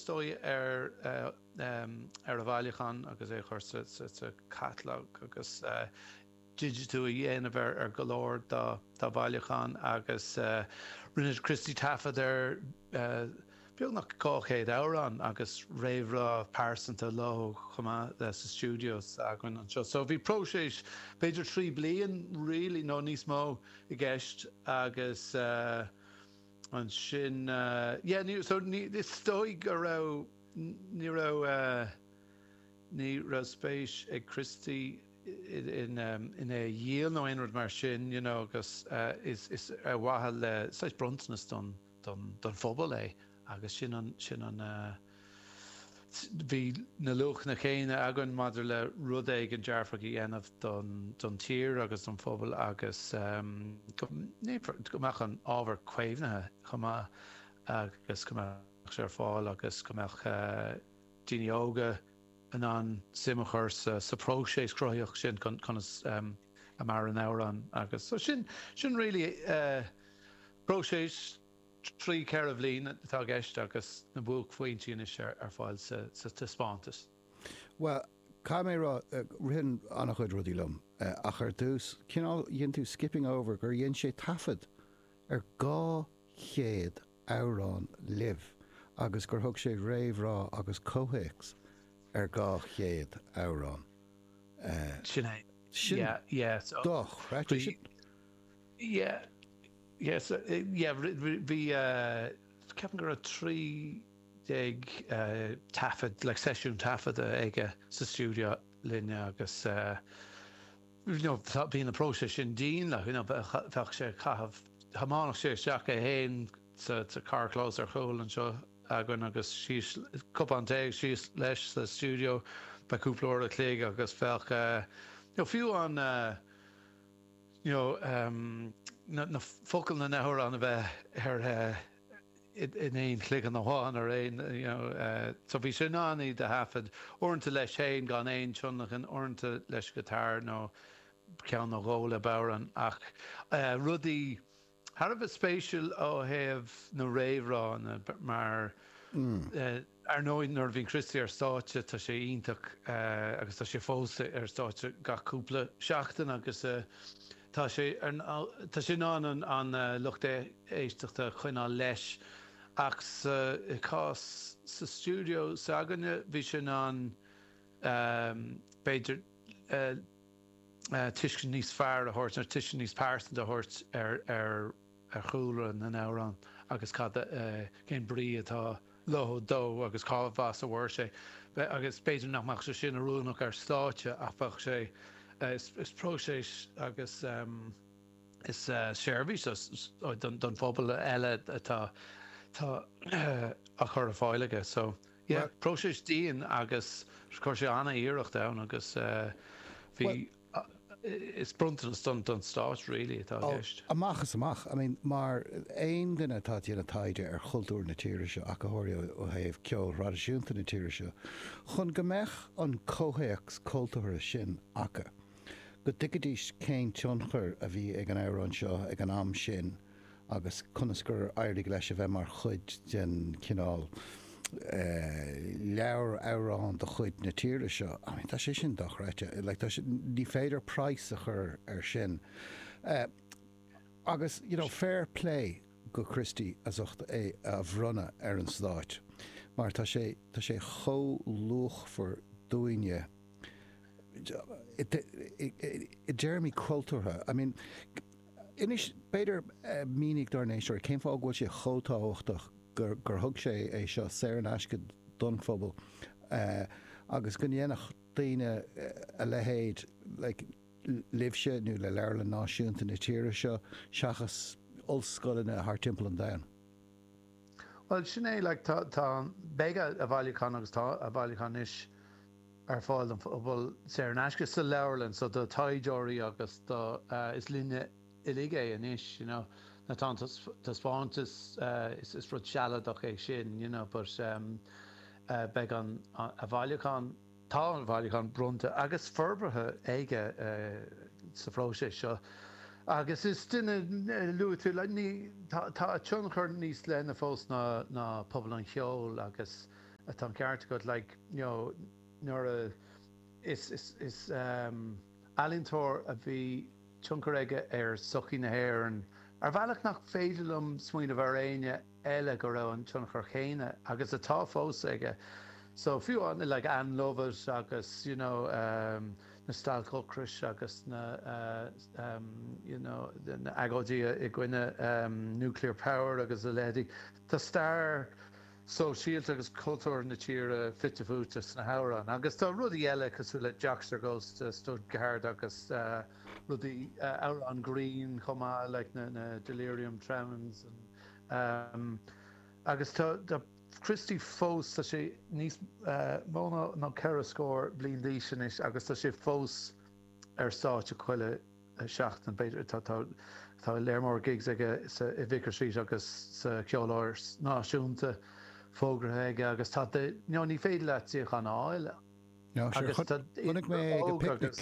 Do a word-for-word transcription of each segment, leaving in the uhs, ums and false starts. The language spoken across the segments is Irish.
stoi ar uh, um, ar a bhaillechan agus é chuir sa catalog agus uh, digital a dhéanamh ar, ar golóir dá dá bhaillechan agus uh, rinne Christy Tafford ar uh, beag nach cáchéad árán agus réimhrá pásanta lo chuma sa studios agan an seo. So bhí próséis beidir trí bliain really nó níos mó i gceist agus uh, an sin uh, yeah, ní, so ní is stoig go ra ní ra uh, ní ra spéis ag Christy in um, in a dhéal nó einrad mar sin, you know, agus uh, is is a wahal uh, sais bronsnas don don don phobal é agus sin an sin an uh, bhí na luch na chéine agan maidir le rud éig an dearfach í dhéanamh don don tír agus don phobal agus um, ní gomach an ábhar cuimhnathe chuma agus gomach sé fáil agus gomach uh, daoine óga an an simachar sa, sa próséis croíoch sin chun um, a mar an áran agus. So sin sin really uh, próséis trí ceir of lín atá gceist agus na bhuaig faointíon is ar, ar fáil sa, sa taspántas. Well, cá mé rá uh, rihan annach chud rudí lom uh, a chuir dús cinál dhéon tú skipping over gur dhéon sé tafad ar gá chéad árán liv agus gur thug sé réimhrá agus cóhéics ar gá chéad árán. Uh, sin é. Sin yeah, yeah, so, doch, right? Re- yeah. Yes, uh, yeah, bhí uh, ceapan gur a trí déag uh, tafad, like sesiún tafad aige sa studio linne agus uh, you know, bhí na próise sin dín le, you know, bheach sé chahabh hamánach sé seach é héin sa carclós ar chóil an seo agan agus síos cup an déag síos leis sa studio ba cúplóir a clé agus bheach uh, you know, fiú an uh, you know, um, na, na focal na nehor an a bheith ar uh, in éon clic an háin ar éon, you know, uh, so bhí sin náí de hafad orintanta leis chéin gan éon tunnach an orintanta leis gitar nó ceann nó ghóla báran ach uh, rudí Harbh spéisiúil ó héamh na réimhráin mar mm. uh, ar nóid nuair bhín Christy ar stáite tá sé ionach uh, agus tá sé fósta ar stáite gachúpla seachtain agus uh, tá sé tá sé ná an an uh, lucht é éisteachta chuineá leis ach sa cás sa studio sa aganne bhí sin an um, beidir uh, uh, tuiscin níos fearr a thuirt ar tuiscin níos páirteanta a thuirt ar ar ar chúra na nárán agus cad uh, cén brí atá lo dó agus cábhás a bhhair sé agus beidir nachach sé sin a rúnach ar státe afach sé uh, is, is próséis agus um, is uh, seirbhís uh, don, don phobal eile atá tá uh, a chur a fáilige so yeah, well, próséis díon agus chuir sé anna íirecht ann agus uh, bhí well, is bruntan stund don start really atá gist. Amachchas amach, I mean, mar ein duine tá tíana taide ar chultúr na tíire seo a go háirí ó héamh ceol radisiúnta na tíire seo. Chun go mbeadh an cóhéachs cultúra sin acha. Go dticitíos cén tionchar a bhí ag an árán seo ag an am sin agus chunas gur airdigh leis a bheith mar chuid den cinál Uh, leabhar árán de chuid na tíre seo. I mean, tá sé sin doch ráite, like, tá sé ní féidir price a chur ar sin. Uh, agus, you know, fair play go Christy as ucht é a bhrunne ar an sláit. Mar tá sé tá sé cho luch for dúine i Jeremy cultúrtha. I mean, inis beidir uh, mínig darnéisiir céim fá go sé chotáochtach gur gur thug sé é seo sé an eisce don phobal uh, agus go dhéanach daoine a lehéad like, libse nó le leir le náisiúnta na tíire seo seachas olscoileanna th timp an dain. Well, sin é like, tá tá béga a bhailíchan agus tá a bhailíchan is ar fáil an phobal sé an eisce sa leirlann so do taidirí agus do uh, is líne iligé an is, you know. Na tá taspáintas uh, is is rud sealadach é sin, you know, but um, uh, beag an a bhailíchan tá an bhailíchan brunta agus forbartha éige uh, sa phróisis seo. Agus is duine luú tú le ní tá tionchar níos lena fós ná ná pobl an cheol agus atá ceart go like you know nuair is is is um alintor a bhí chuncar aige ar sochaí na hÉireann ar bhealach nach féidirlumm smaoine bhar aine eile go raibh an chuncar chéine agus atá fós aige. So fiú an like Anne Lovett agus you know um na Stal Cocris agus na uh, um, you know na agódí i gcuine um, nuclear power agus a ledi tá star so síalt agus cultúr na tíre fitte fútas na hárán agus tá rudí eile cosú le Jackster goes to Stuttgart agus uh, rudí uh, out on green chomá like na, na delirium tremens and, um, agus tá Christy fós tá sé níos móna ná ceithre scór bliain dísin is agus tá sé fós ar stáit a chuile seachtain beidir tá tá léirmór gigs aige i Vicar Street agus sa ceoláir náisiúnta fógrathe aige agus tá nó ní féidir le tíoch an áil agus chunig mé go picnic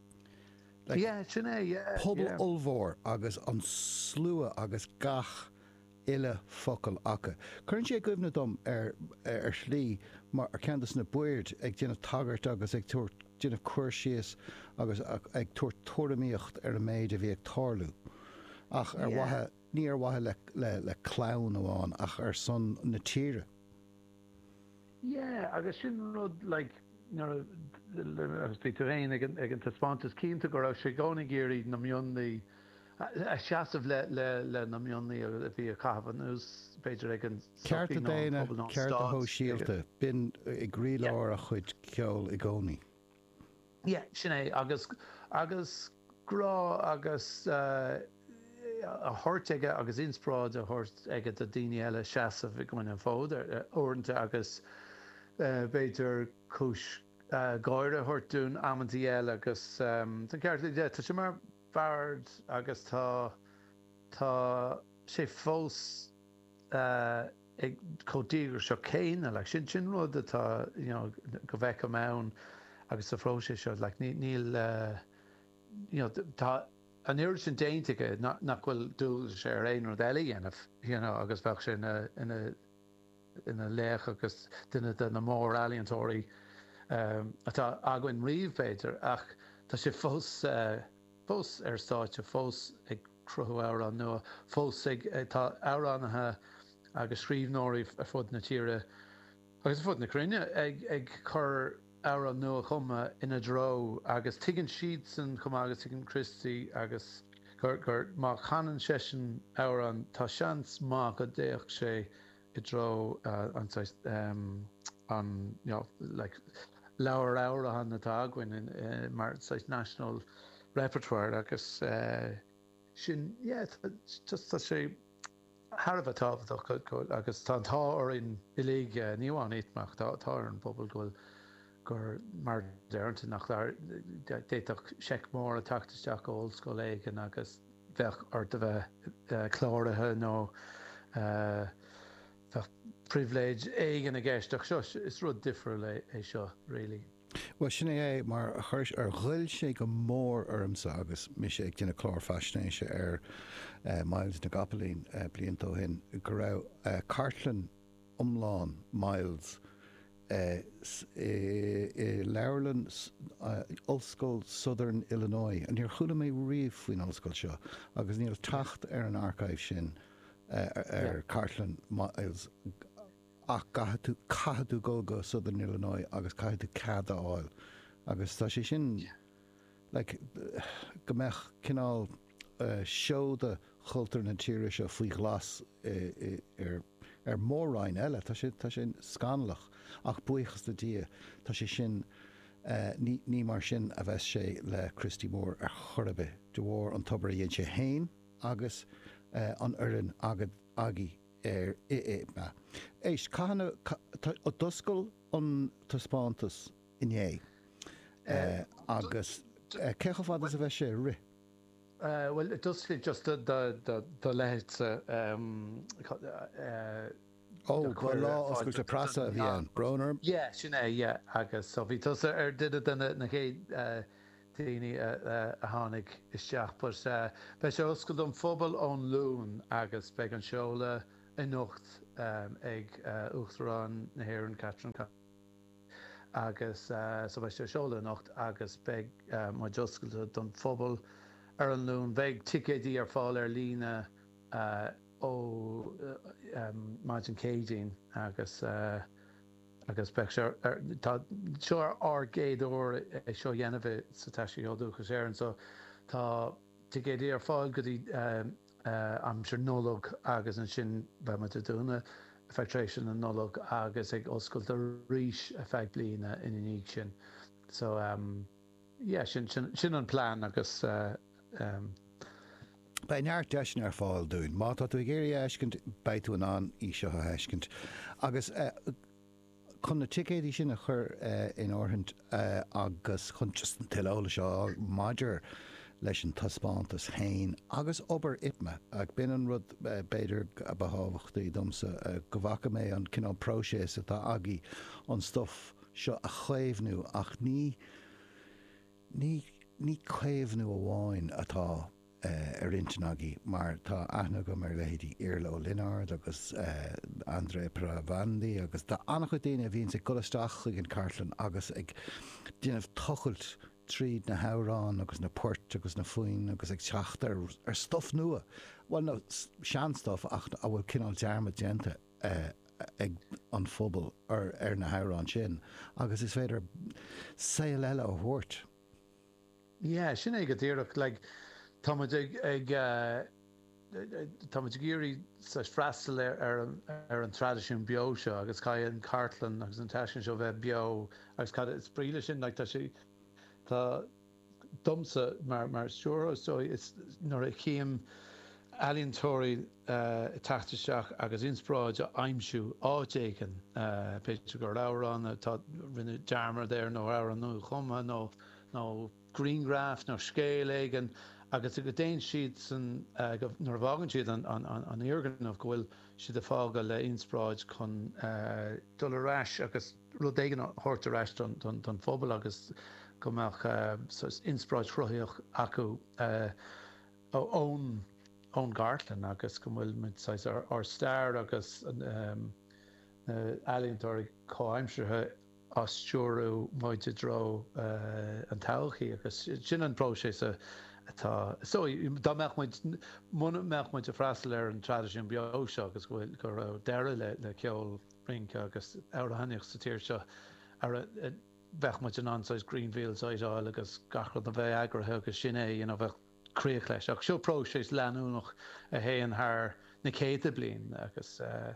sin é pobal olmhór agus an slua agus gach ile focail acha. Cuireann sé goibhne dom ar ar slí mar ar ceantas na buirt ag déanamh tagart agus ag tuair déanamh cuair síos agus ag tuair tuairimíocht ar a méid a bhí ag tarlú. Ach ar wathe ní ar wathe le le le clán amháin ach ar son na tíre. Yeah, agus sin rud like agus bí tuhéin ag an taspátas cínta go raibh sé gáinnig géirí na mionnaí a seaamh le le le na mionnaí a bhí a chaban ús beidir ag an ceart a déine ceart a thó síalta bin i gríleir a chuid ceol i gcónaí. Yeah, sin é agus agus grá agus uh, a thuirt aige agus inspráid a thuirt aige a daoine eile seaamh i gcuine fód orintanta agus uh, beidir cis uh, gáire thuirtún ammantí eile agus um, tá ceart le tá sé mar bard agus tá tá sé fós uh, ag codígur seo céine le sin sin rud atá you know, go bheith am ann agus sa fróise seo like, níl uh, you know, tá an iiri sin déinteige nach bhfuil dúil sé ar aon rud eile dhéanamh you know, agus bheith sé ina ina ina léach agus duine den na mór ealaíontóirí um, atá againn riomh beidir ach tá sé fós uh, fós ar stáit a fós ag cruthú árán nua fós ag tá áránathe agus scríbhnóirí ar fud na tíre agus fud na cruine ag ag chur árán nua chuma ina dro agus tuigeann siad san chum agus tuigeann Christy agus gur gur má chanan sesin árán tá seans má go déoch sé i dro uh, an um, an you know, like leabhar áirithe na tághain in uh, mar national repertoire agus uh, sin yeah, just tá sé Harbh tábhaach agus tá tá ar in ilí níháin éitmeach tá tá an pobl goil gur mar deanta nach déach seic mór a tactisteach old school éigen agus bheith ar do bheith chláirithe nó bheith privilege éigen a gceisteach seo is rud difriúil é seo really. Well sin é mar a chuirs ar ghuiil sé go mór ormsa agus mi sé ag duna chlár fascnéise ar uh, Miles na Gapalín uh, bliantó hin go raibh uh, Cartlan umláin Miles uh, i, i Leirlin uh, Ulscoil Southern Illinois an níor chuúla mé riomh faoin Ulscoil seo agus níl tacht ar an archive sin uh, ar yeah. Cartlan Miles ach gaithú caithú góga Southern Illinois agus caithú cada áil agus tá sé sin like, go mbeadh cinál uh, seóda chultúr na tíre seo faoi glas ar ar mórráin eile tá sé tá sin scanlach ach buíochas de dia tá sé sin uh, ní, ní mar sin a bheith sé le Christy Moore ar chorbe de bhór an tobar a dhéon sé hain agus uh, an uireann agad agé ar i é me. Éis cána ó doscail an taspántas inné agus cecha fad a bheith sé ri. Uh, well, it does just the the the, the lehead um uh, oh well law oscail de prasa bhíon Broner yeah sinné yeah agus so bhí tusa ar did it na na cé daoine a tháinig isteach but bheith sé oscail don phobal ón lún agus beag an seola in nocht um, ag uh, Uachtarán na hÉireann Catherine agus uh, so bheith sé seola nacht agus beg uh, má joscailte don phobal ar an lún bheith ticéidí ar fáil ar lína uh, ó uh, um, Martin Cagin agus uh, agus beg sé tá seo ar géadúir é seo dhéanamh sa taisí ódúchas éireann so tá ticéidí ar fáil go dtí um, uh, am sure nólog agus an sin bheith me dúna effectration an nolog agus ag oscailt a ríis a feith bliana in iníig sin. So um, yeah, sin, sin, sin an plán agus uh, um, Bei neart deisna ar fáil dún, má tá tú géirí eiscint beitú an an í seo a eiscint. Agus uh, chun na ticéidí sin a chur uh, in orthint uh, agus chun just an tileola seo maidir leis an taspántas hain agus obair itme ag bin an rud uh, beidir a behabhachtaí domsa uh, go bhaca mé an cinál próséis atá agé an stuff seo a chaimhnú ach ní ní ní chaimhnú a bháin atá Uh, ar intanagi mar tá aithne go mar lehéadí Iarlo Linard agus uh, André Pravandi agus tá annach chu daine a bhíonn sa golasteach ag an Cartlan agus ag déanamh tochailt tríd na Hárán agus na Port agus na Fuin agus ag teacht ar, ar stuff nua. Well no sean stuff ach a bhfuil cinál dearma déanta uh, ag an phobal ar, ar na Hárán sin agus is féidir saoil eile ó thuairt. Yeah, sin é go dtíireach like Táid ag Táid géirí sa freistal ar ar an tradiisiún beo seo agus cai an Cartlan agus an taisin seo bheith beo agus cad is bríle sin like tá sé tá domsa mar mar siúr so is nuair a chéim alíontóirí uh, tachtasteach agus inspráid a aimimsú áitéigen uh, Peter gur árán tá rinne dearmar déir nó áran nó chuma nó nó greengraf nó scéalagan agus go déon siad san uh, nuair bhagan siad an an an iorganmh go bhfuil siad a fága le inspráid chun uh, dul aráis agus rudéigen thuirt aráis don don don phobal agus go mbeadh uh, so inspráid frothaíoch acu uh, ón ón Gartlan agus go bhfuil mit ar ar stair agus um, uh, alíontóirí comhaimsirthe as stúrú maidide dro uh, an todhchaí agus sin an próséis a Tá so dá meach muid muna meach muid a freistal ar an tradiisiún beo seo agus bhfuil gur deire le le ceol ring agus ar a haneach sa tíir seo ar a bheith muid an anáis Greenfields áideáil agus gachar na bheith agrathe agus sin é dhéanamh bheith críoch leis ach seo próséis leanúnach a héan th na céide bliain agus uh,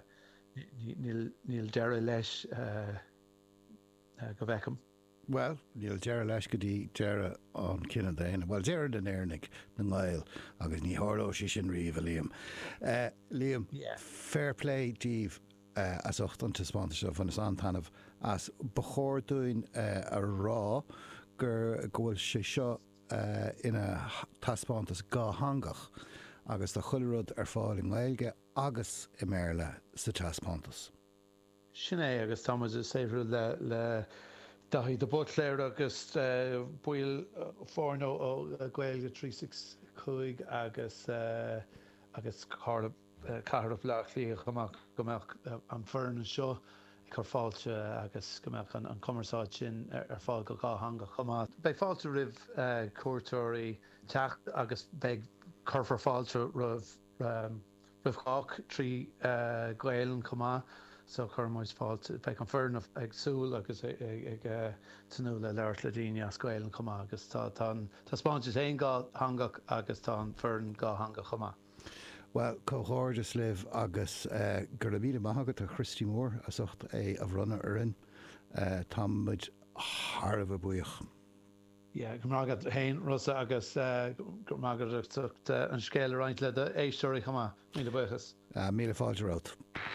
níl deire leis uh, uh, go bhheicem. Well, níl deire leis go dtí deire an cinna daine. Well, deire den airnig na ngáil agus ní thorló sí sin riomh a Liam. Uh, Liam, yeah. Fair play díomh uh, as ocht an taspánta seo fan is antanamh as bachór dúin uh, a rá gur gohfuil sé seo uh, ina taspántas gá hangach agus tá chuileród ar fáil in Gaeilge agus i méile sa taspántas. Sin é agus támas is séhrú le le Dahi de botléir agus uh, buil uh, fórno ó uh, Gaeilge trí sixty agus uh, agus carh uh, carh leachlí gomach gomach uh, an fearn seo chu fáilte agus gomach an, an commerceáid sin ar, ar fáil go gá hanga chumá. Bei fáilte rih uh, cuairtóirí teacht agus beag chur fáilte rih um, rih gách trí uh, Gaeilge chumá. So chumóid fáilte be an fearn ag súil agus ag tanú le leir le daoine a scoilen chumá agus tá tá spáintis éon gá hangach agus tá an fearn gá hanga chumá. Well, cóhordas liv agus uh, gur a bhíle maithagat a Christy Moore as ocht é a bhrunna arin uh, támuid tharbh buíoch. Yeah, go mágad hain Rosa agus uh, go mágad uh, an scéile roiint le de éisteoirí chumá míle buchas. Uh, míle fáilte rót.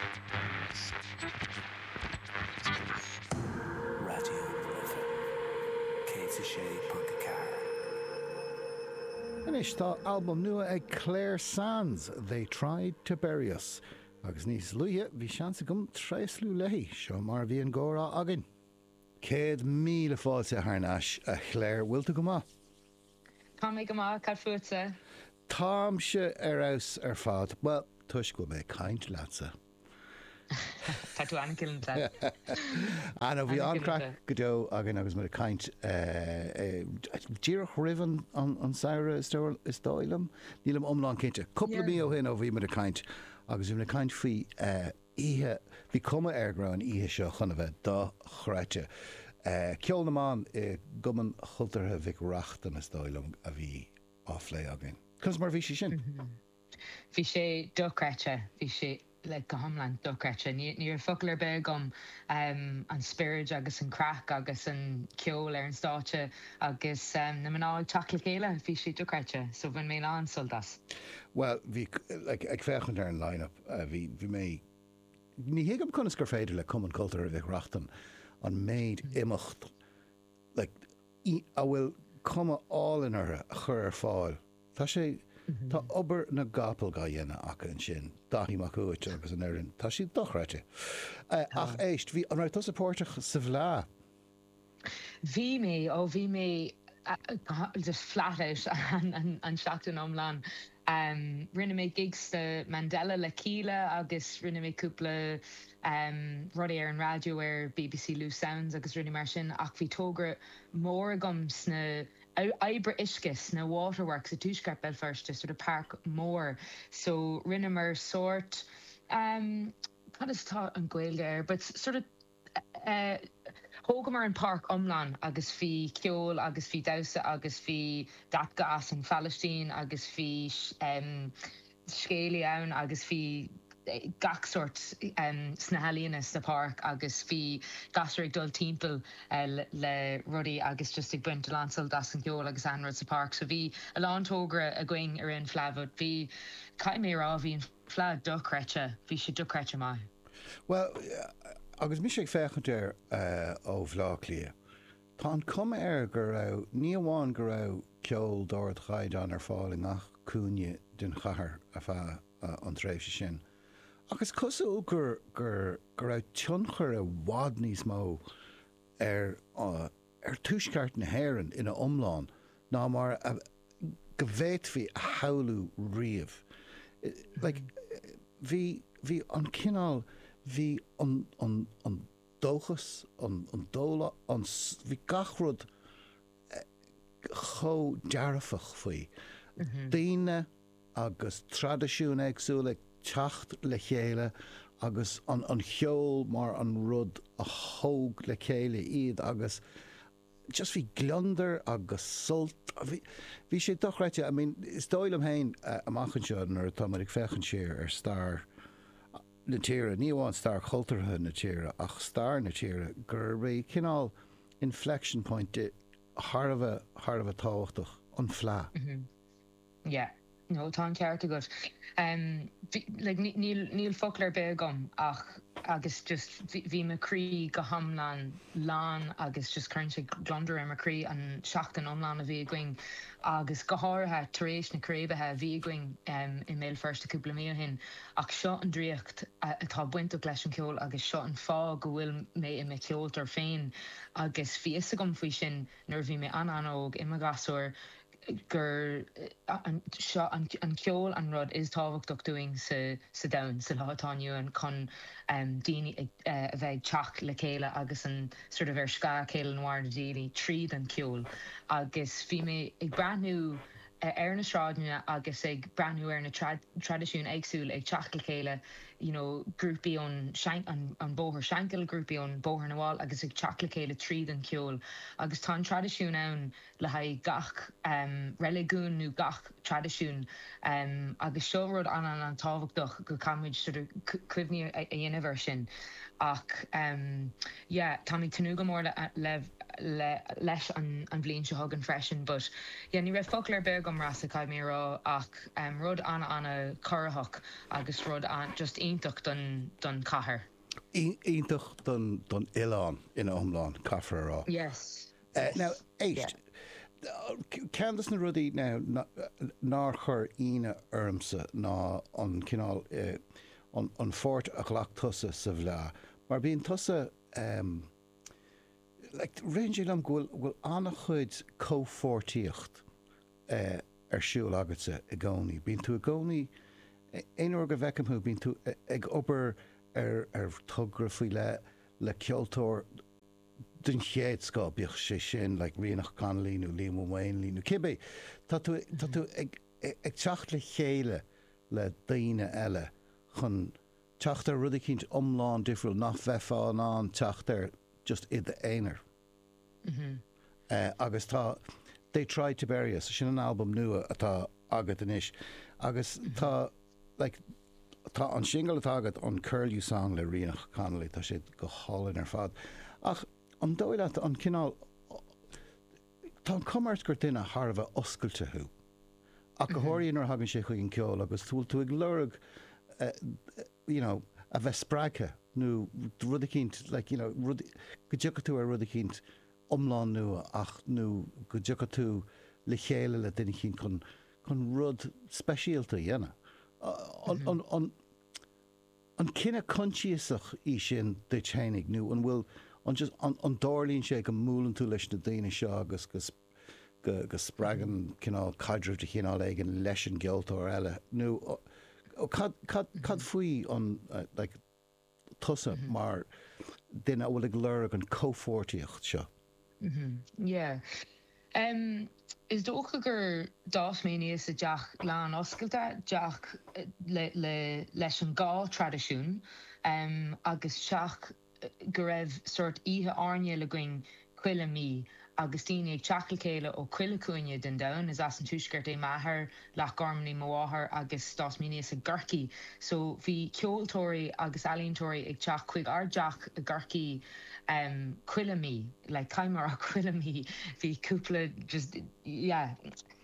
Is tá album nua ag Claire Sands, They Tried to Bury Us. Agus níos luithe bhí seansa gom tréaslú leithí seo mar bhí an gcórá agin. Céad míle fáilte tharnáis a Claire bhfuilta go maith. Tá mé go maith cad fuaite. Tám se ar aus ar fad, well, tuis go mé caint leatsa. Tá tú anna ciln le. Anna bhí ancra go dó agin agus mar a caint díach rihan an saoire is dóilm, nílam omláin cinnte. Coppla mí ó hin ó bhí mar a caint agus bhí na caint faoi ihe bhí cuma airgrain ihe seo chuna bheith dá chreite. Ceol naán i guman chultartha bhic reachtan is dóilm a bhí áflé agin. Cos mar bhí sé sin? Bhí sé docrete, bhí sé le go hamlan docrete. Níor focail be gom um, an spirit agus an crack agus an ceol ar an státe agus um, na manáid tacla céile bhí sé docrete, so bhain mé an soldas. Well, bhí like, ag fechan ar an line-up, uh, bhí mé ní hiagam chun gur féidir le cuman cultúir a bheith reachtan an méid imimecht like, a bhfuil cuma álainnar a chur ar fáil. Tá sé Tá obair na gapal ga dhéine acha an sin dahí mac uait agus an airin. Tá sí dochreite. Uh, ach éist, bhí an raibh sapórteach sa bhlá. Bhí mé ó bhí mé just flat out an seachtain omláin. Um, rinne mé gigs de Mandela le Cíle agus rinne mé cúpla um, rudí ar an radio ar B B C Lou Sounds agus rinne mar sin ach bhí tógra mór agam sna Ibre Iscus na waterworks a túisceart Belfast sort of park mór. So rinne mar sort um what is tá an ghaeilge air, but sort of uh, Hógamar an park omlan agus fi ceol agus fi dausa agus fi datgas an Palestine agus fi um, scéili ann agus fi gach sort um, snahalíanas na park agus fi gasrig dul timppel uh, le, le rudi agus just ag buint lansel das an ceol agus anrod sa park. So vi a lántógra a going ar in flavod vi caiim mé rá vi an flad ducrecha vi sé ducrecha mai. Well, uh, agus mis ag fechanir uh, ó bhlá lia. Tá an cum air gur rah ní amháin gur rah ceol dóir chaid an ar fáil nach cúne den chahar a fá uh, an tréimh sin. Agus cosú gur gur gur rah tionchar a bhád níos mó ar uh, ar túisceart na hhéireann ina omláin ná mar uh, go bhéit hí a haulú riamh. Uh, like, hí hí an cinál Bhí an, an, an dóchas, an, an dóla, an bhí gachrod uh, cho dearafach faoi. Mm-hmm. Daine agus tradiisiún agsúla teacht le chéile agus an, an cheol mar an rud a thóg le chéile iad agus just bhí glunder agus sult. Bhí sé dochreite, I mean, is dóil am hain uh, amachchan seo nar tá mar ag fechan sér ar star na tíre, ní bháin star chultartha na tíre ach star na tíre gur ré cinál inflection point Tharbh Tharbh táhachtach an phlá. Yeah, no, tá an ceart a good. Um, like, níl focail be gom ach agus just bhí me crí go hamlan lán agus just cruinte glundar ar macrí an seachtain omláin a bhí going agus go háirthe taréis na créibethe bhí going um, i mé first a cúpla mí hin ach seo an dríocht atá buinte leis an ceol agus seo an fá go bhfuil mé i me ceoltar féin agus fiasa gom faoi sin nuair bhí mé ananóg i me gasúir gur an ceol an rud is táhachtach doing sa sa dain sa látániu an chun um, daoine uh, a bheith teach le céile agus an sort of ar sca céile noir na daoine tríd an ceol agus bhí mé ag brandnú uh, ar na sráidne agus ag brandnú ar na tra tradiisiún agsúil ag teach le céile, you know, grúpi on shank an an bóthir shankel grúpi on bóthir na wall agus ag teach le céile tríd an ceol agus tá tradiisiún ann le ha gach um, religún nó gach tradiisiún um, agus seórod an an an táhachtach go camid sort of cuimhní a dhéanamh sin ach um, yeah, tá mí tanú go mór le, le, le leis an, an bblin se hagan freisin, but yeah, ní raibh focail ar beag am rasa caiid mé rá ach um, rud anna anna curthach agus rud an just ionintach don don cathair. Ionintach don don Ileán ina omláin caithfear rá. Yes. Uh, yes. Now, éist, Candas na rudí now ná chur ine ormsa ná an cinál uh, an, an fort a ghlach tusa sa bhlá. Mar bíon tusa um, like, réinge am ghfuil ghfuil anna chuid cófortíocht uh, ar siúil agatsa i gcónaí. Bíon tú a gcónaí éonúir go bhecamú bíon tú ag obair ar ar tugrafaí le le ceoltóir den chéad scábíoch sé sin le Rianach Connolly nó Liam O'Wayne líú cibé Tá tú tá tú ag ag teacht le chéile le daoine eile chun teachtar rud cinint omláin difriúil nach bheitfáin an teachtar just iad éanaar. Uh, agus tá They Tried to Bury Us sin an album nua atá agat inis agus tá like tá an single atá agat an Curlew song le Rianach Connolly tá sé go hálinn ar fad ach an dóile an cinál tá an cummart gur duine Harbh oscailte thu ach go háiríonn ar hagann sé chuig an ceol agus túil tú ag lurg uh, you know a bheith sppraige nó rud a cinnt like you know rud go dteocha tú ar rud a cinnt omláin nua ach nó go dteocha tú le chéile le duine cinn chun chun rud speisialta dhéana an an an cinenne consciasach í sin de tenig nó an bhfuil an just an an dálíonn sé go múlann tú leis na daine seo agus go go go spragan cinál caidrih de chinál éigen leis an geoltóir eile nó cad cad cad faoi an like tusa mar duine bhfuil ag lurg an cófortíocht seo. Yeah. Um, is dócha gur dás mé níos a deach lán oscailta deach le, le, leis an gá tradiisiún um, agus seach go raibh sort ihe airne le going cuile mí agus tíine ag teachil céile ó cuile cúine den dain is as an túisgurt é maithair lech garmní móáthair agus dás mí níos a gurcií so bhí ceoltóirí agus ealaíontóirí ag teach chuig ar deach a gurcií um cuile mí like caiimar a cuile mí bhí cúpla just yeah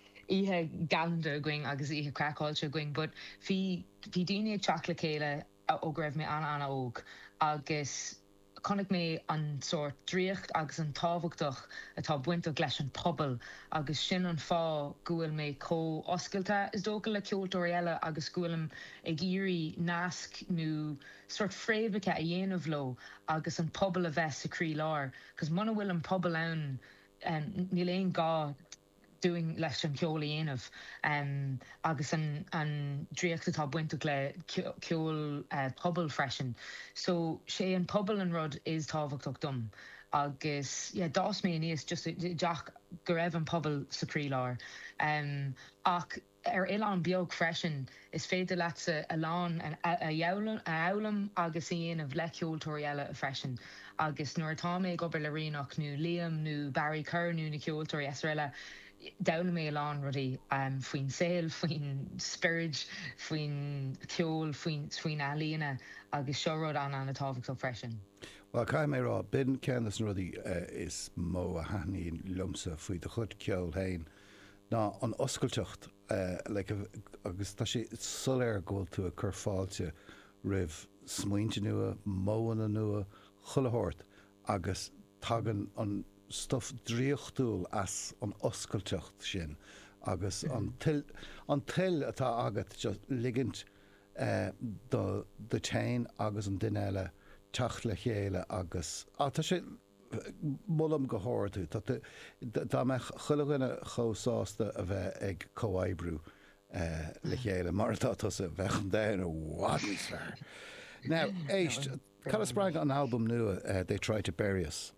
ihe galanda going agus ihe crackáilte going but bhí bhí daine ag teach le céile ó go raibh mé anna anna óg agus connig mé an sort dríocht agus an tábhachtach atá buinte leis an pobal agus sin an fá gúil mé có oscailta is dócha le ceoltóirí eile agus gúilm ag iarraí nasc nó sort fréimhice a dhéanamh lo agus an pobal a bheith sa crí lár cos mana bhfuil an pobal ann um, níl éon gá doing leis an ceol dhéanamh um, agus an, an dríocht atá buinte le ceol uh, pobal freisin so sé an pobal an rud is tábhachtach dom agus yeah, dás mé níos just deach go raibh an pobal sa crí lár um, ach ar Ián beag freisin is féidir lesa a lán a elam agus íon le ceoltóirí eile a freisin agus nuair atá mé gobar le Rianach nó Liam nó Barry Kerr nó na ceoltóirí eile downa mé lán rudí um, faoin saoil, faoin spirid, faoin ceol, faoin faoin alíana agus seo rud an an tábhachtach freisin. Well, caiim mé rá bin ceannas rudí uh, is mó a haithníí lumsa faoi de chud ceol hain ná an oscailteacht uh, like, agus tá sé soléir ggóil tú a chur fáilte rih smaointe nua, móna nua, chulathirt agus tagan an stuff dríochtúil as an oscailteacht sin agus mm-hmm. an til an til atá agat just ligint uh, do de tein agus an duine eile teacht le chéile agus á tá sé mulam go háirú tá me chuileganna chósáasta a bheith ag comhaidbrú uh, le chéile mar tá a bheith an déanana bhhaí fearr. Now éist cad sppraig an album nua uh, They Tried to Bury Us.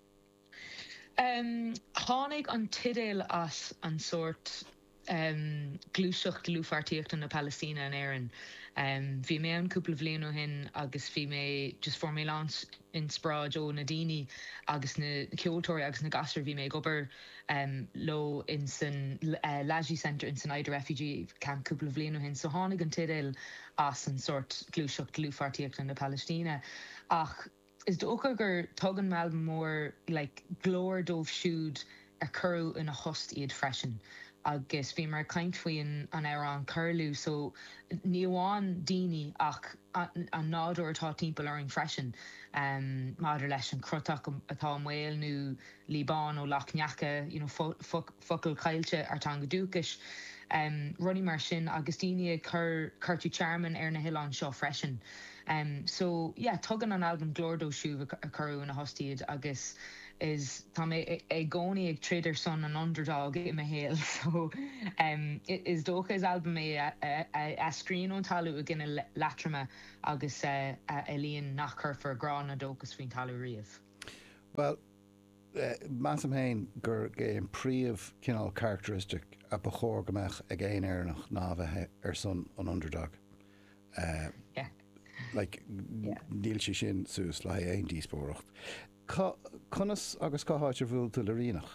Um, Tháinig an tidéil as an sort um, glúiseacht lúfartíocht na Palestína an éireann. Um, bhí mé an cúpla bhbliain ó hin agus bhí mé just for mé lás in spráid ó na daoine agus na ceoltóirí agus na gasar bhí mé gobar um, lo in san uh, Laji Centre in san Ida Refugee camp cúpla bhbliain ó hin. So tháinig an tidéil as an sort glúiseacht lúfartíocht na Palestína ach is dócha gur tugan mealb mór like glóir dómh siúd ar curú ina host iad freisin agus bhí mar caint faoin an éire an Curlew so ní bháin daoine ach an nádúir atá timpeall ar an freisin um, maidir leis an crutach atá an Mhail nó Líbán ó Loch Neacha you know, focail caiilte ar tan go dúchais um, runní mar sin agus daoine chur chuirtú charman ar na Hill an seo freisin. Um, so yeah, tugan an album Glordo siúh a choú na hostiad agus is tá mé ag gcónaí ag tríidir son an underdog i me héal. So um, is dócha is album é a scrín ón talú a gine latrama agus a líon nach chur for grán a dóchas faoin talú riamh. Well, uh, Massam hain gur géim príomh cinál characteristic a bachór gomach ag éon airnach nábhathe ar son an underdog. Uh, yeah. Like, yeah. níl si sin sús le éon díospóireacht. Conas agus cáháitir bhúil tú le rianach?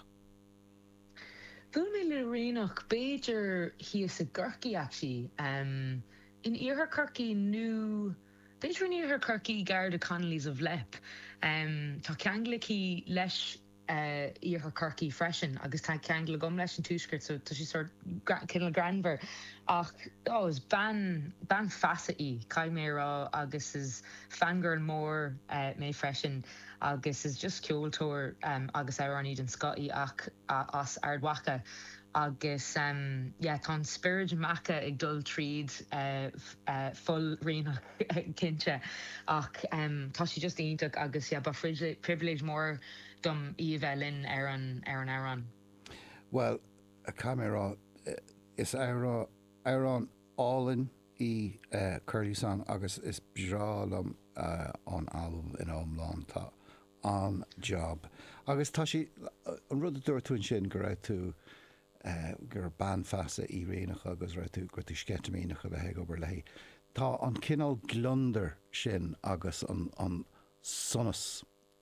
Bhúil mé le rianach Beiidir híos a gurcaí actually. Um, in iarthar Corcaí nó Beiidir in iarthar Corcaí Garda Connellys of Lep. Um, tá ceanglaí leis uh, iarthar Corcaí freisin agus tá ceangla gom leis an túscrit, so tá sí sort cinnal granver ach oh, is ban ban fasaí cai mé rá agus is fangirl mór uh, mé freisin agus is just ceoltóir um, agus ar an iad an Scotí ach uh, as ardhacha agus um, yeah, tá spirit macha ag dul tríd uh, uh, full rianach cinse ach um, tá si just ionach agus yeah, ba privilege mór dom íomhelinn ar an ar an ar an. Well, a camera is ar ar an álinn í uh, Curly-san agus is brálam uh, an album in omlán tá an job. Agus tá si an rud a dúir tún sin go raibh tú uh, gur ban fasa í réanach agus raibh tú gur tú scetamínach a bheith obair lei. Tá an cinál glunder sin agus an, an sonas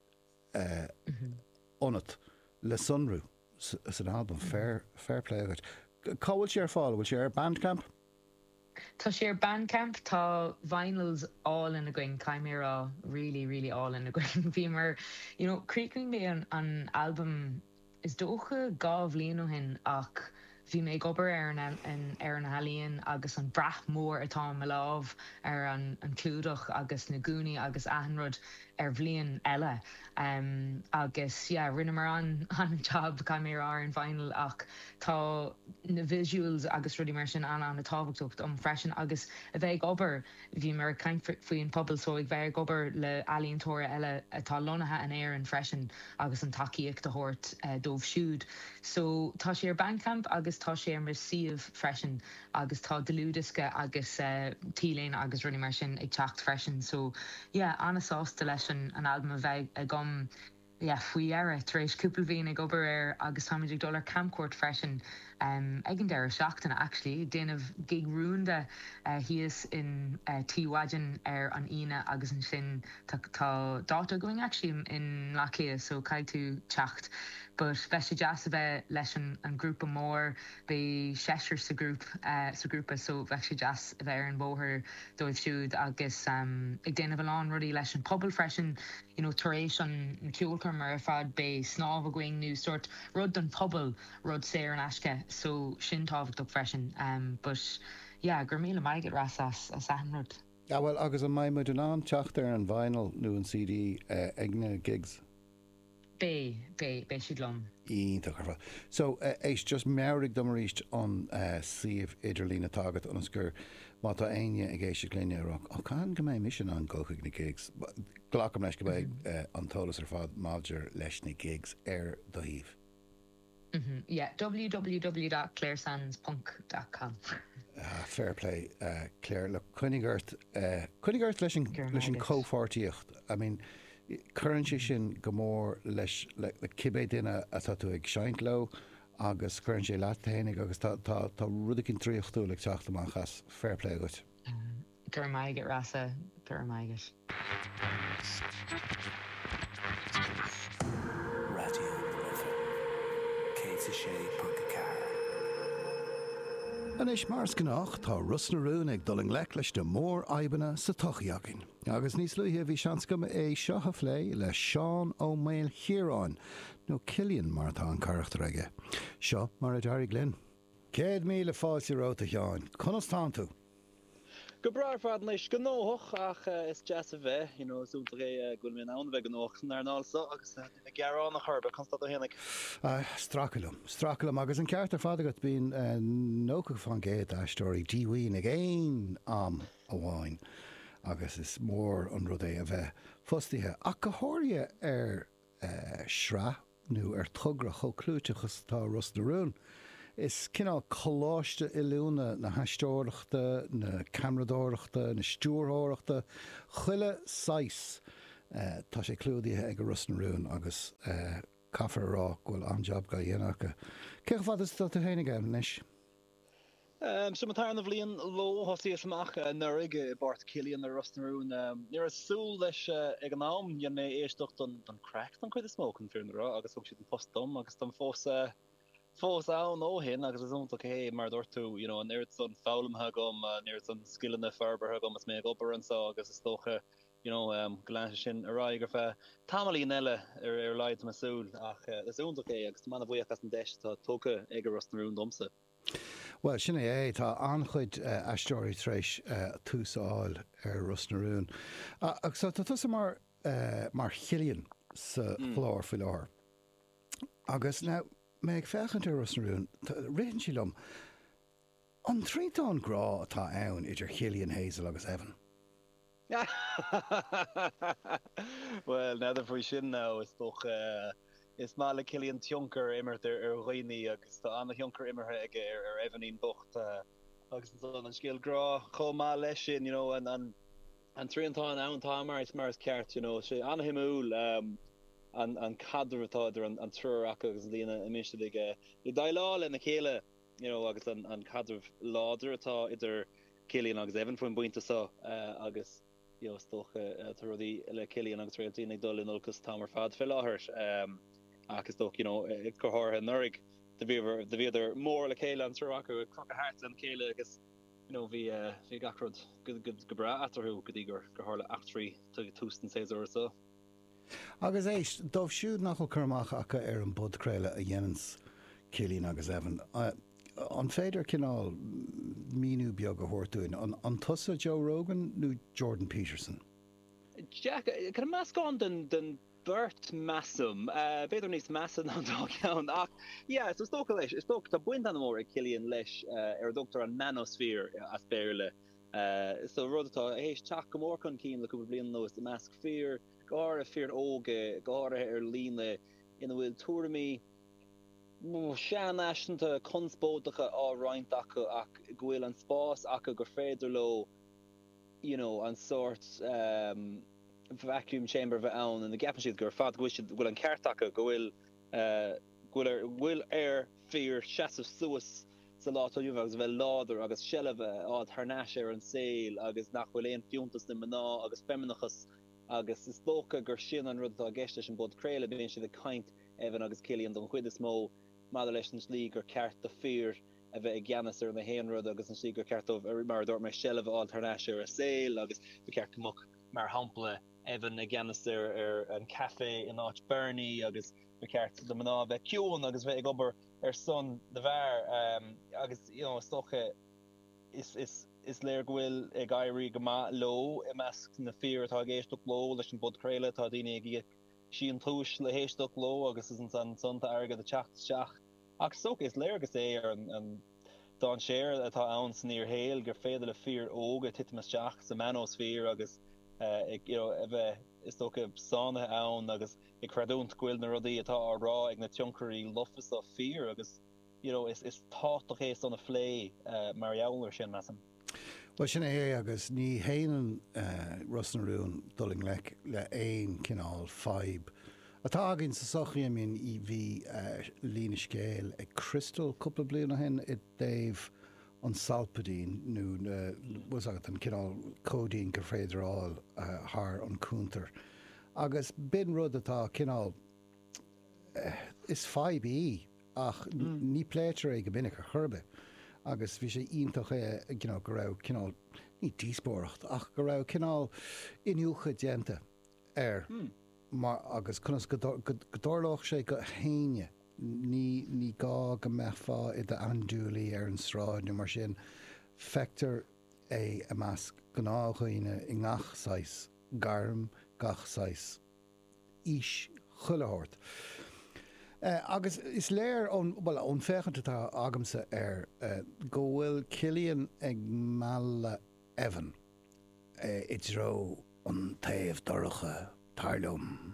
uh, mm-hmm. onat le sunrú is an album fair, fair play agad. Cáhfuil sé ar fáil? Bhfuil sé ar Bandcamp? Tá sé ar Bandcamp, tá vinyls all in a going, Chimera really, really all in a going. Bhí mar, you know, creaking me an, an album is dócha gá bhbliain ó hin ach bhí mé gobar ar an ar an halíonn agus an brath mór atá me lámh ar an, an clúdach agus na gúnaí agus ahanrod ar bhbliain eile. Um, agus, yeah, rinne mar an an job cai mé ar an vinyl ach tá na visuals agus rudí mar sin an an na tábhachtach um freisin agus a bheith gobar bhí mar caint faoin pobl so ag bheith gobar le alíonn tóra eile atá lonathe an air an freisin agus an takeíocht de hort uh, dómh siúd. So tá sé ar Bandcamp agus tá sé ar Mercíomh freisin agus tá delúdisca agus uh, tíléin agus rudí mar sin ag teacht freisin. So yeah, anasásta leis an, an album a bheith a gom yeah, faoi ara tar éis cúpla bhíon ag obair ar agus táidir dul ar campcourt freisin um, ag an deir seachtainna actually déanamh gig rúnda uh, híos in uh, T-Wagen ar an ine agus an sin tá dáta going actually in Lachlia so caiig tú teacht. But bheith jazz a bheith leis an, an grúpa mór be séir sa grúp uh, sa grúpa so bheith jazz a bheith ar an bóthir dóibh siúd agus um, ag déanamh an rudí leis an pobl freisin, you know, taréis an ciúlchar mar fad be snáb a going nú sort rud an pobl rud sé an aisce so sin tábhachtach freisin. Um, but yeah, gur míle maigad ras as as ahanrod. Yeah, well, agus an maimid an an teacht ar an vinyl nó an C D uh, agna gigs. Bé, bé, bé siad lom. Ítach ar fáil. So, uh, éis just merig domaríist an uh, siomh idirlína tágad an gur má tá aine ag éisi léine rock. Ó can go mé mission an gochaig na gigs. Glacham leis go bheith uh, an tolas ar fád máidir leis na gigs ar do híomh. Mm-hmm. Yeah, w w w dot claire sands punk dot com. Uh, fair play, uh, Claire. Look, Cunningart, uh, Cunningart leis an cófortíocht. I mean, current sin go mór leis le cibé duine atá tú ag seint lo agus current sé láténig agus tá rudicinn tríochtú le teachta amachchas fair play agat. Gur maigad rasa, gur maigad. Radio Cé sé punca car. An éis mars gannach tá rusnarún ag doling lec leis de mór aibanna sa tochiagin. Agus níos luithe bhí seanscum é seo a phlé le Seán Ó Mail Chiaráin nó Cillian mar atá an carachtar aige. Seo mar a Darry Glynn. Céad míle fáilsí róta teáin. Conas tá tú? Go braar fad leis go nóch ach uh, is jazz a bheith, you know, súnta é gúil mé an bheith go nóch nar nálsa agus na gearán nach churba consta a hénig. Strachalum, strachalum agus an ceart ar fad agat bín nócha fan géad a stóí díhuiin ag éin am a bháin. agus is mór an rud é a bheith fostithe. Ach go háirithe ar uh, sra nó ar tugra choclúteachas tá Ros na Rún. Is cinál choláiste i lúna na haistóireachta, na camradóireachta, na stúrtháireachta, chuile sais uh, tá sé clúdaithe ag Ros na Rún agus uh, caithfar rá ghfuil an job go dhéanacha. Cé fad is tá hénig an leis? Um, so matar na bblion lo hosí amach nurig Bart Killian na Ros na Rún. Um, Ní a súl leis uh, ag an nám dhéan mé éisteach don don crack an chuid is smó an fiúna rá agus thug siad an postdom agus don fós uh, fós an ó hin agus is únta hé mar dúirtú, you know, an éirt son fálam hagam, an éirt son skillanna farbar hagam as mé ag opair an sá agus is tócha, you know, um, gláinte sin ará gur fe tamalaí eile ar ar leid ma súl ach uh, is únta hé agus manna bhuiach as an deis tá tócha ag Ros na Rún domsa. Well, sinna é tá anchuid uh, aistóirí tréis uh, túsáil ar Ros na Rún. Uh, agus so tá tusa mar, uh, mar chilíonn sa mm. chlár fi láir. Agus now, mé ag fechant ar Ros na Rún, réan sí lom, an trítán grá atá ann idir Cillian Hazel agus Evan. Well, now that for sin now is toch uh, is mála Cillian Tionker immert ar ar roiní agus tá anna Tionker immer ag ar ar Evanín bocht uh, agus an scéal grá chomá leis sin, you know, an an an trítán ann tá mar is mar is ceart, you know, sé anna himúil um, an an cadr atá idir an an trúr agus lína a mis ag i dailá le na chéile, you know, agus an an cadr láidir atá idir Cillian agus Evan foin buinte sa uh, agus you know, stoch uh, tuí le Cillian agus réaltí ag dul in olgus tamar fad fel láthairt um, agus stoch, you know, go háir nurig de bhíver de bhíidir mór le chéile an trú acu croch a hart an chéile agus, you know, bhí uh, bhí gacrod go go bra atarú go dtí gur go hála achtrií tu tústan séis or so. Agus éis dómh siúd nachil chumach acha ar an budcréile a dhéanans Cillian agus Evan. Uh, an féidir cinál míú beag a thuirtúin, an, an tusa Joe Rogan nó Jordan Peterson? Jack, can I ask on den den Bert Massum, uh, beidir níos Masson an dá ceann ach, yeah, so stocha leis, is stocha tá buint an mór ag Cillian leis uh, ar doctor an manosphere as béirle. Uh, so rud atá hééis teach go mór chun cín le cúpla bliain nó is de measc fear, gá a fear óge, gá ar líne ina bhfuil tuairimí sean eisianta conspódacha á roiint acu ach ghuiil an spás acu gur féidir lo, you know, an sort um, vacuum chamber bheith ann in na gapan siad gur fad bhfuil an ceart acu gohfuil uh, bhfuil ar fear seaamh suas sa látá dúmh agus bheith láidir agus sellh ád thnáis ar an saoil agus nach bhfuil éon fiúntas na mná agus feminachas agus is tócha gur sin an rud atá gceiste sin bud créile bhíonn siad a caint Evan agus Cillian don chuid is mó Mother leis an slí gur ceart a fear a bheith ag gceannas ar na héanrad agus an slí gur ceart ó mar dúirt mar sellh áil thnáis ar a saoil agus go ceart muc mar hampla Evan ag gceannas ar ar an café in áit Bernie agus go ceart do mná bheith ciúin agus bheith ag obair ar son de bhar um, agus, you know, stocha is is is léir gohfuil ag airí go má lo i measc na fear atá géisteach lo leis an bud créile tá daine ag sí an túis le héisteach lo agus is an san sonta airgad a teach ach soch is léir agus é ar an, an dá an séir atá ann san níor héil gur féidir le fear óga titimisteach sa manosphere agus uh, ag, you know, a bheith is tócha sána ann agus ag creadúnt ghuiil na rudaí atá rá ag na tioncarí lofas a fear agus, you know, is, is táach é san na phlé uh, mar jaúir sin meam. Well, sinna é agus ní héanaan uh, Ros na Rún duling le le éon cinál feib. Atá aginn sa sochaí mín i bhí uh, lína scéil ag Crystal cúpla bliana hen i Dave an Salpadín nó was agat an cinál códín gur féidiráil uh, thar an cúntar. Agus bin rud atá cinál uh, is feib í ach mm. ní pléitir ag go minic a churbe. Agus bhí sé ionintach é, you know, go raibh cinál ní díospóireacht ach go raibh cinál inniucha déanta ar mm. mar agus chunas godorlách sé go héine ní ní gá go meafá i de andúlaí ar an sráid nó mar sin feictar é a measc gnáchaoine i ngachsáis garm gachsáis ís chuileát. Uh, agus is léir ón well, ón féchanta tá agamsa ar uh, go bhfuil Cillian ag mala Evan i dro an taobh doracha tarlum.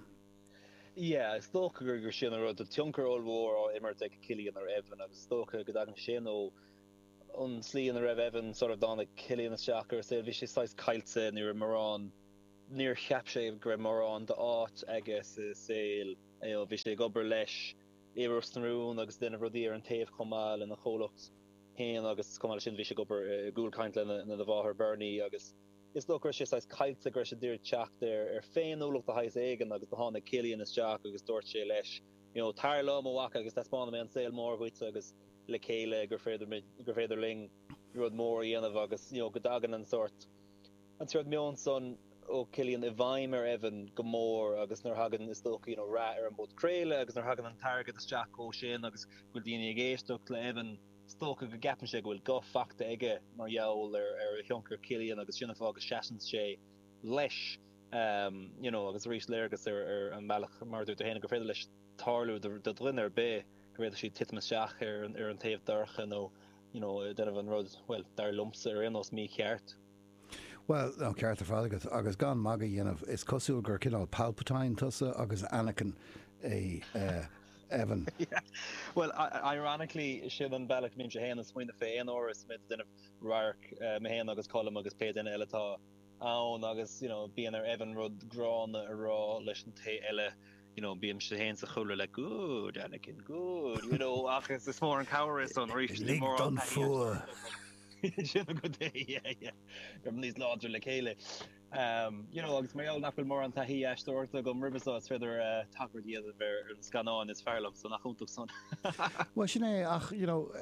Yeah, stocha gur gur sin ru de tionkar olmór ó immer ag Cillian ar Evan agus stocha go dagan sin ó an slíon ar Evan sort of dána Cillian Shacker sé bhí sé sais caiilte nuair marrán níor cheap sé gur marrán de áit aige sa saoil é ó bhí sé gobar leis éarústarún agus duine rudí ar an taobh comáil in na cholacht héan agus comáil sin bhí sé gobar gúil caiintle na na bháthar Bernie agus is lo sé sais caiilte gur sé dúir teach there ar féin ólacht a hais éigen agus de hána Cillian is Jack agus dúirt sé leis you know tarla mo wacha agus taspána mé an saoil mór bhuite agus le chéile gur féidir gur féidir ling rud mór dhéanamh agus you know go dagan an sort an tuaird mion son ó Cillian i bhaim ar Evan go mór agus nar hagan is stocha you know ra ar an bud créile agus nar hagan an target is Jack ó sin agus bhfuil daoine géisteach le Evan stocha go gapan sé gohfuil go facta aige mar jaall ar ar thioncar Cillian agus sinna fá agus seaans sé leis um, you know agus rís léirgus ar ar an meach mar dúirt a héna go féidir leis tarlú de drinne ar bé go réidir si titmas seach ar ar an taobh darcha nó you know denmh an rud well dar lumsa ar inos mí cheart. Well, no ceart ar fádagat agus gan maga dhéanamh is cosúil gur cinál Palpatine tusa agus Anakin é uh, Evan. Yeah. Well, I, ironically, sin an bailach mím sé héana smuoine féin áras mid denmh rarc me héan agus colm agus pe den eile tá ann agus you know bíon ar Evan rud grán a rá leis an té eile you know bíam sé héan sa chuúla le good Anakin good you know agus is mór an cabharis an rí mór an fuair sin a go dé yeah yeah gur níos láidir le chéile um you know agus méall nachfuil mór an taí eistóirta go ribasá féidir uh, tapardíad ar an scanán is fearlam so nach chuntach son. Well sin é ach you know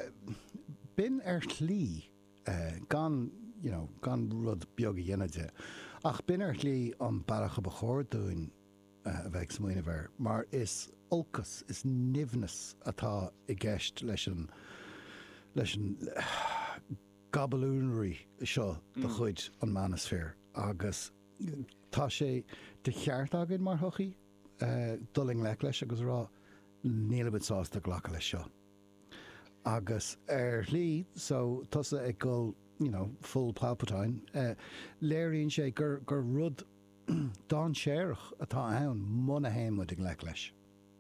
bin ar tlí uh, gan you know gan rud beag a dhéanaide ach bin ar tlí an baracha ba chóirúin uh, a bheith smuoine bhar mar is olcas is nimhnas atá i gceist leis an leis an gabalúnraí seo de chuid an manosphere agus tá sé de cheart agad mar thuchaí uh, dulling le leis agus rá nílabid sásta ghlacha leis seo agus ar lí so tusa ag go you know full Palpatine uh, léiríonn sé gur gur rud dá séireach atá ann muna héimmuid ag le leis.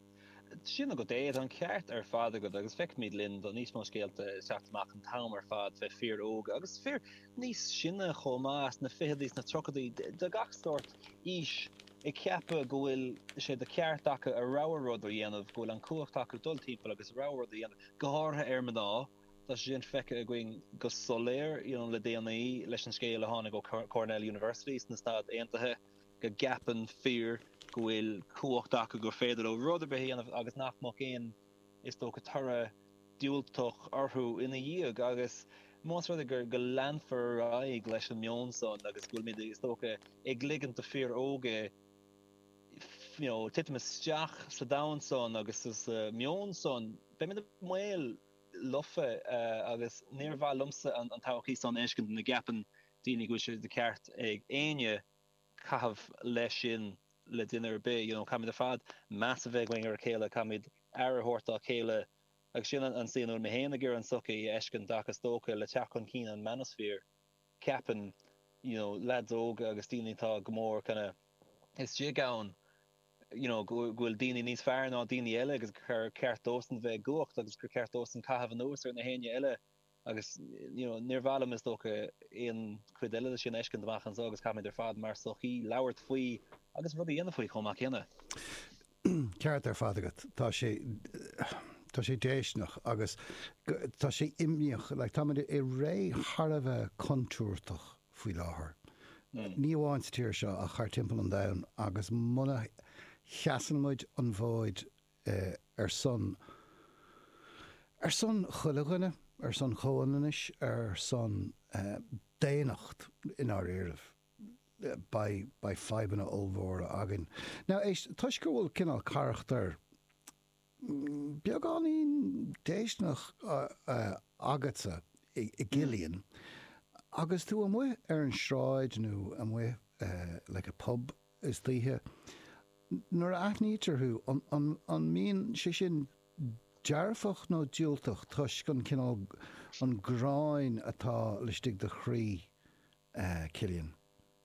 Sin go déad an ceart ar fád go agus feic míid linn don níos mó scéalta seachtamach an tam ar fád bheith fear óga agus fear níos sinna chomás na fihadís na trocadaí de gachstort ís i ceapa go bhfuil sé de ceartacha a ráharrod ar dhéanamh go bhfuil an cuachtacha dultípa agus ráharrod a dhéanamh gátha ar madá tá sin feice a going go soléir you know le D N A leis an scéal a tháinig go Cornell University na stad aontaithe go gapan fear go bhfuil cuachtacha gur féidir ó rud a behéanamh agus nachmach éon is tó go tara diúltoch orthú ina dhiag agus más rud gur go landfar aig leis an mion son agus bhfuil mid is tócha ag ligant a fear óge you know titmasteach sa dain son agus is uh, mion son be mid muil loffe uh, agus níorhá lumsa an, an táchaí son éiscint na gapan daoine go sé de ceart ag aine cahabh leis sin le dinner be you know kamid a fad massive winger chéile kamid ar horta chéile ag sin an sin me héna gur an soki esken dakas stoke le chakon keen an manosphere capan you know lads óga agus dini tá gomór kinda is je gaun you know gohfuil dini níos fear ná dini eile agus chur ceart dosan bheith gocht agus gur ceart dosan cahabh an ósar na héine eile agus you know nirvalum is stoke in cuideile sin esken dachans agus kamid er fad mar sochi lauert faoi agus rudí dhéanamh faoi chomach chéanna. Ceart ar fádagat tá sé tá sé déisnach agus tá sé imneoch le tá i ré Harbheith contúirtach faoi láthair. Ní bháin tíir seo a chuir timpeall an domhan agus muna cheasanmuid an bhóid uh, ar son ar son chulaghine ar son choananis ar son uh, déanacht in áir éireamh. Uh, by by fibanna olmhór agin. Now éis tuis go bhfuil cinál carachtar beag anín déisnach uh, uh, agatsa i, i Gillian agus tú an mhuith ar an sráid nó an mhuith uh, le a pub is títhe nuair aithnítarthú an, an, an míon sé sin dearfach nó diúltach tuis gan cinál an gráin atá leistigh de chrí uh, Cillian.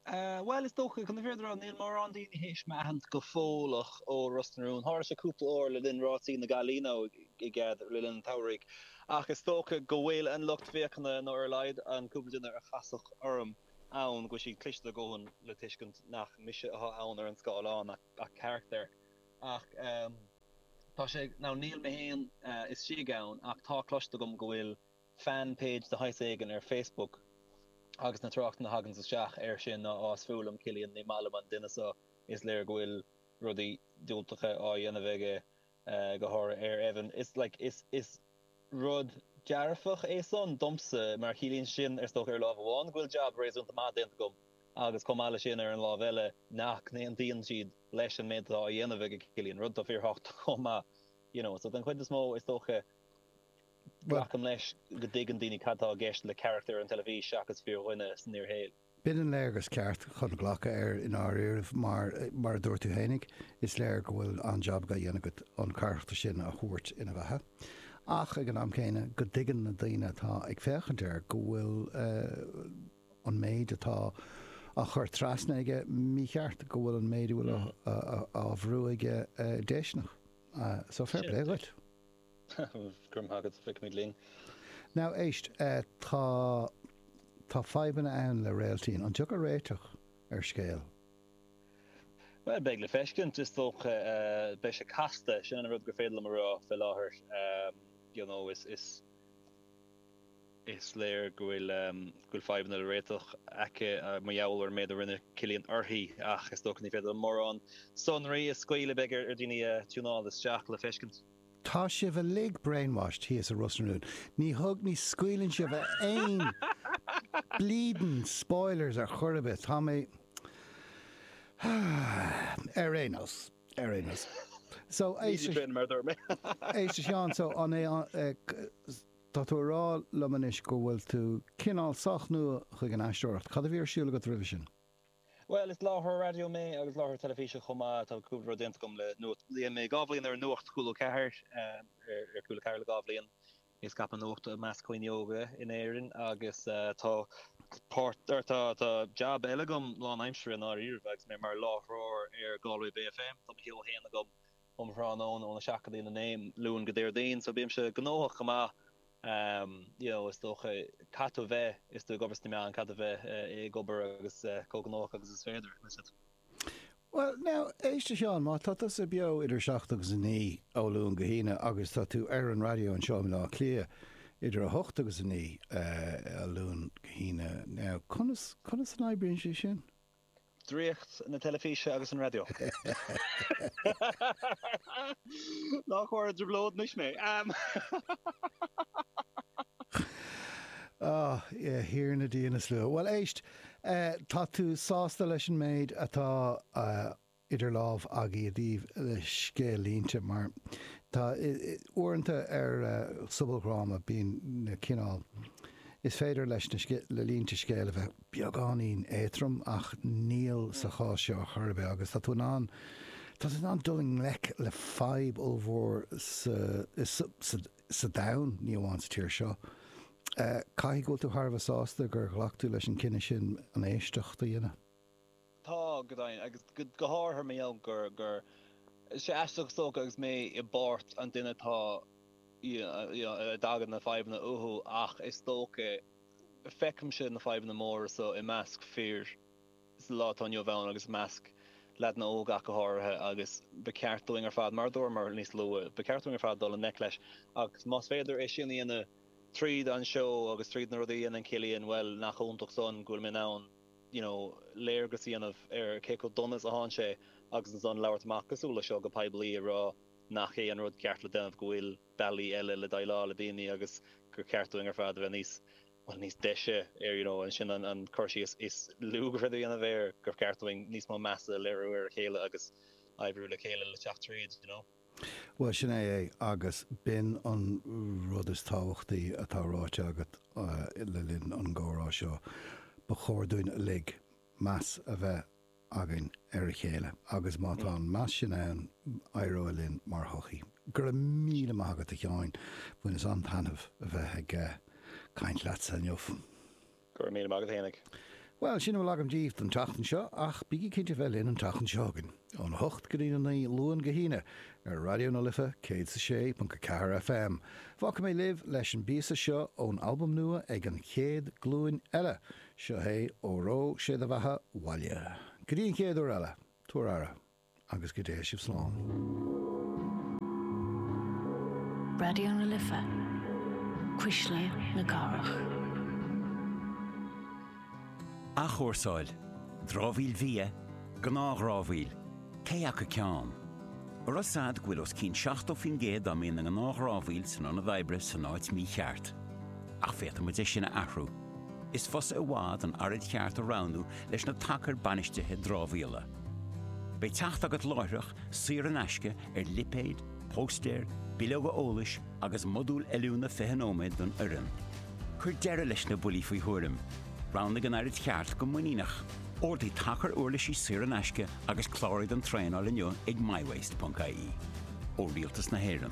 Uh, well is toch kan verder aan heel maar aan die hees me hand go fólach ó Rustenroon har se koepel oor le din rot in de Galino ik gather lilin taurik ach is toch goel en lucht vekende no leid aan koepel in er gasig arm aan go si klichte goen le tiskent nach mis ha aan er en ska aan a character ach um tá sé nou neel me heen uh, is si gaan ach tá klochte gom goel fanpage de heisegen er Facebook agus na trocht na hagens seach er sin na asfúlum Killian ni mal an dinne so is leir goil rudi dúltacha á dhéana vege uh, gohor er even is like is is rud jarfach é son domse mar Killian sin er stoch er láháin gwil job rééis unta má dent gom agus kom alle sin er an lá vele nach ne an díon siad leis an méid á dhéana vege Killian rud a fir hocht komma you know so den chuid is mó is stocha Welcome leis go digan dini catá gist le character an televí seachas fi winne near héil. Bin an léirgus ceart chun ghlacha ar in áíirh mar mar dúir tú hénig is léir go bhfuil an job go dhéana go an carachta sin a chuirt ina bhethe. Ach ag an am céine go digan na daine tá ag féchanir go bhfuil uh, an méid atá a chur trasnaige mí cheart go bhfuil an méid bhfuil á bhrúige déisnach. So fair play goit. Grum hagad fi mí ling. Now éist uh, tá tá fibanna ann le réaltíín an tugur réiteach ar scéal. Well beg le fecin is toch uh, be se casta sin rud go féle marrá fi láhir um, you know is is is léir gohfuil um, gohfuil fibanna le réiteach ake uh, ma jouler mé rinne Killian orthaí ach is toch ní féidir mór an sonraí is scoile begur ar daoine uh, túná is seach le fecin. Tá si bh lig brainwashed hí is a Rustenroon. Ní thug ní scuilann si bheith aon bleeding spoilers ar chorbe tá mé ar rénos ar rénos. So éiste seán so an é tá tú rá lemanis go bhfuil tú cinál soch nua chuig an aisteoireacht. Cad a bhíar siúla go revision? Well is láthir radio mé agus láthir televíse chumá tá cúbra dent gom le nó líon mé gáblíonn ar nuacht coolú ceir ar ar coolú ceir le gáblíonn is cap an nuacht a meas coinneoga in éireann agus tá páirt ar tá tá job eile gom lá aimimsre an áíorvegs mé mar láthróir ar Galway B F M tá hiú héanana gom omrán ón óna seachadaí na néim luúin go déir daon so bíim se gnóach chumá um you know is toch uh, katove is de goberste me an katove uh, e gober agus uh, kognach agus is verder is it. Well now éiste seán má tá a bio idir seachtagus ní óún go híine agus tá tú ar an radio an seo lá clia idir a hochtagus ní a lún go híine now conas conas an aibrin sé sin? Dríocht na telefíe agus an radio. Nachhar de blood nis mé. Ah, yeah, hir na díana slú. Well éist uh, tá tú sásta leis an méid atá uh, idir láh agé a díomh le scélínte mar tá uanta ar uh, subalráma bíon na cinál. Is féidir leis le línte scéile bheith beagáín étrum ach níl sa chá seo churbe agus tá tú ná Tá an dulling lec le feib ó bhór sa dain ní bháin tíir seo. Cai go tú Harbh sásta gur ghlachtú leis an cinine sin an éisteachta dhéine? Tá godain agus go háthir mé gur gur sé eisteach so agus mé i bart an duine tá dagan na fibanna uhu ach is tócha fecum sin na fibanna mór so i measc fear is lá tanniu bheann agus measc le na óga go háthe agus beceartúing ar fad mar dúir mar níos lu beceartúing ar fad dul an necleis agus más féidir is sin íana tríd an seo agus tríd na rudaí an Killian well nach úntaach son gúil mé nán you know léir go síanamh ar cé go donas a hán sé agus an son leabhartach gosúla seo go peblií rá nach é an rud ceart le denmh gohfuil bailí eile le dailá le daoine agus gur ceartúing ar fad bheith níos well níos deise ar you know an sin an an chuirsí is is luúgur a ana bhéir gur ceartúing níos má measa leirú ar chéile agus aibhrú le chéile le teach tríd you know. Well sin é agus bin an rud is táhachttaí atá ráite agat uh, le linn an ggórá seo ba chóirúin lig meas a bheith agin ar a chéile agus má tá an meas sin ann airólinn mar thochaí. Gur a míle mágad a teáin buin is an tanmh a bheith ag uh, caint leat san jofn. Gur míle mágad hénig. Well, sin bhfuil agam díomh an tatan seo ach bíí cinnte bheith linn an tatan seogan. An hocht go dtíana na luan go híine ar Radio na Lifa cé sa sé pan Car F M. Fáca mé libh leis an bíasa seo ón albumm nua ag an chéad glúin eile seo é ó ró séad a bhatha bhaile. Go dtíon céad ó eile, tuair ara, agus go dté sibh slán. Radio na Lifa, Cuisle na Carach. A chóirsáil, drábhíl bhí, gná rábhíl, cé acha ceann. Ar a sad ghuiil os cín seachtó fin géad am in an gná rábhíl san anna bhaibre san áit mí cheart. Ach féta mu sinna ahrú. Is fos a bhád an arid cheart a ránú leis na tacar banistethe drábhíla. Bei techt agat láireach sir an eisce ar lipéid, póstéir, bilóga ólais agus modúl eiliúna fehanóméid don uran. Chur deire leis na bulí faoi thuairim. Ránda gan arid cheart go muínach. Ordaí tacar uirlaisí sir an eisce agus chláirid an tréáil inniu ag mywaste dot I E. Ó rialtas na héireann.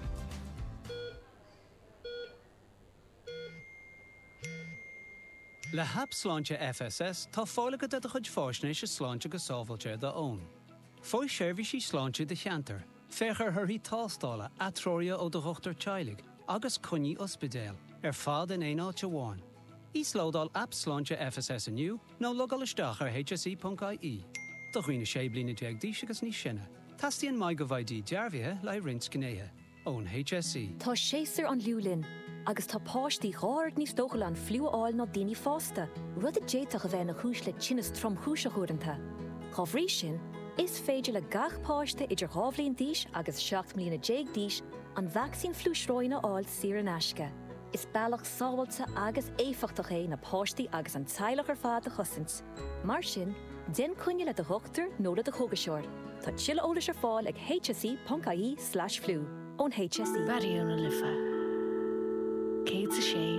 Le hap sláinte F S S tá fálacha de a chud fáisnéis is sláinte go sábhailte de ón. Fói seirbhísí sláinte de cheantar, féchar thuirí tástála atrória ó do chochtar teilig agus cuní ospidéal ar fád in éáilte bháin. Ís lódal app sláinte F S S aniu nó logal isteach ar H S E dot I E. Do chuoine sé blina deag díos agus ní sinne. Tastíonn mai go bhaidí dearbhithe le rins gnéthe ón H S E. Tá séasar an liúlinn, agus tá páistí gáard níos dóchail an fliúáil ná daoine fásta, rud a déiteach a bheith na chúis le tinnas trom chúise chuiranta. Chá bhrí sin, is féidir le gach páiste idir ghábhlíon díis agus seacht mbliana déag díis an vaccín flúisróine áil sir an eisce. Is bailach sábhailte agus éfachtach é na páistí agus an teilech ar fád a chosint. Mar sin, den cuine le de hochtar nó le de chogaseir. Tá tiile ólas ar fáil ag H S E dot I E slash flu ón H S E. Radio na Lifa, cé sa sé